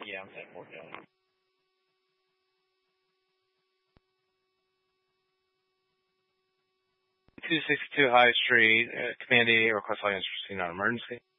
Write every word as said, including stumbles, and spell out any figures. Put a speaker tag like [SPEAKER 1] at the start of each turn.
[SPEAKER 1] Yeah, I'm ten four Kelly. two sixty-two High Street, uh, Command eighty-eight, request line is proceeding on emergency.